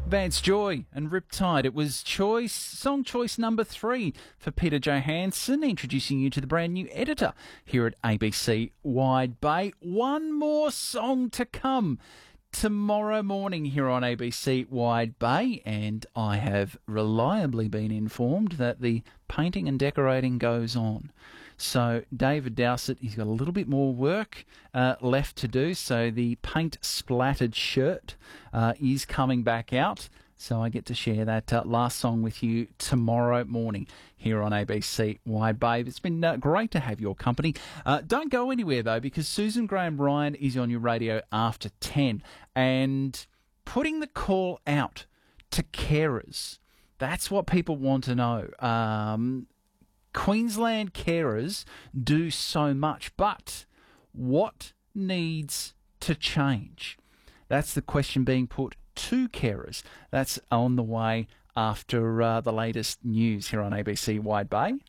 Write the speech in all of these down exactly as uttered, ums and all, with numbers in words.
Vance Joy and Riptide. It was choice song choice number three for Peter Johansson, introducing you to the brand new editor here at A B C Wide Bay. One more song to come tomorrow morning here on A B C Wide Bay, and I have reliably been informed that the painting and decorating goes on. So David Dowsett, he's got a little bit more work uh, left to do, so the paint splattered shirt uh, is coming back out. So I get to share that uh, last song with you tomorrow morning here on A B C Wide Bay. It's been uh, great to have your company. Uh, don't go anywhere, though, because Susan Graham Ryan is on your radio after ten. And putting the call out to carers, that's what people want to know. Um, Queensland carers do so much, but what needs to change? That's the question being put to carers. That's on the way after uh, the latest news here on A B C Wide Bay.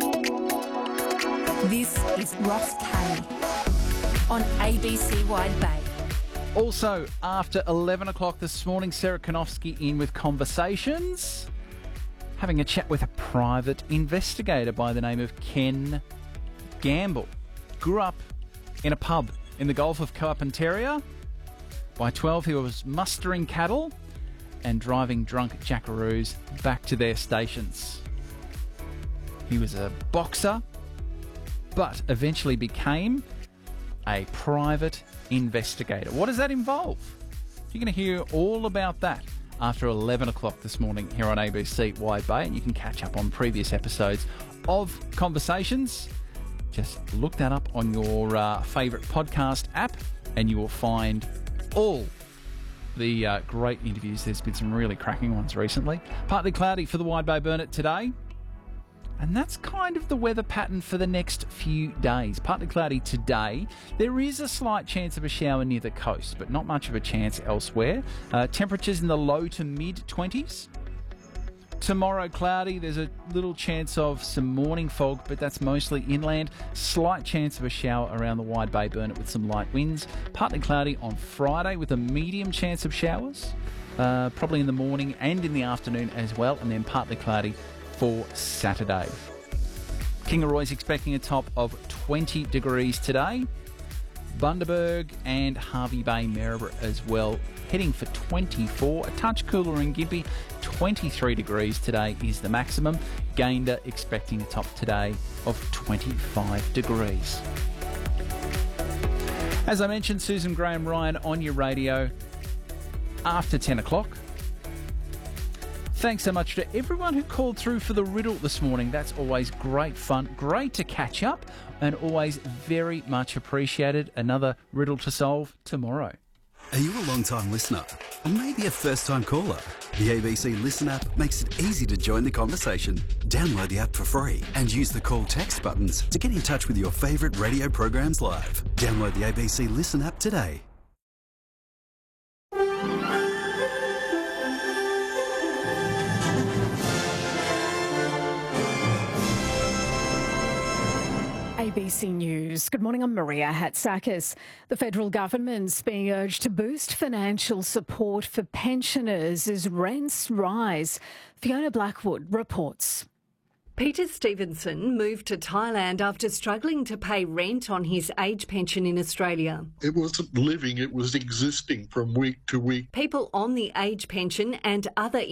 This is Ross Kay on A B C Wide Bay. Also, after eleven o'clock this morning, Sarah Konofsky in with Conversations, having a chat with a private investigator by the name of Ken Gamble. Grew up in a pub in the Gulf of Carpentaria. By twelve, he was mustering cattle and driving drunk jackaroos back to their stations. He was a boxer, but eventually became a private investigator. What does that involve? You're going to hear all about that after eleven o'clock this morning here on A B C Wide Bay, and you can catch up on previous episodes of Conversations. Just look that up on your uh, favourite podcast app and you will find all the uh, great interviews. There's been some really cracking ones recently. Partly cloudy for the Wide Bay Burnett today. And that's kind of the weather pattern for the next few days. Partly cloudy today. There is a slight chance of a shower near the coast, but not much of a chance elsewhere. Uh, temperatures in the low to mid-twenties. Tomorrow cloudy. There's a little chance of some morning fog, but that's mostly inland. Slight chance of a shower around the Wide Bay Burnett with some light winds. Partly cloudy on Friday with a medium chance of showers, uh, probably in the morning and in the afternoon as well, and then partly cloudy for Saturday. Kingaroy's expecting a top of twenty degrees today. Bundaberg and Hervey Bay, Maryborough as well, heading for twenty-four. A touch cooler in Gympie, twenty-three degrees today is the maximum. Gayndah expecting a top today of twenty-five degrees. As I mentioned, Susan Graham Ryan on your radio after ten o'clock. Thanks so much to everyone who called through for the riddle this morning. That's always great fun, great to catch up, and always very much appreciated. Another riddle to solve tomorrow. Are you a long-time listener? Or maybe a first-time caller? The A B C Listen app makes it easy to join the conversation. Download the app for free and use the call text buttons to get in touch with your favourite radio programs live. Download the A B C Listen app today. A B C News. Good morning, I'm Maria Hatzakis. The federal government's being urged to boost financial support for pensioners as rents rise. Fiona Blackwood reports. Peter Stevenson moved to Thailand after struggling to pay rent on his age pension in Australia. It wasn't living, it was existing from week to week. People on the age pension and other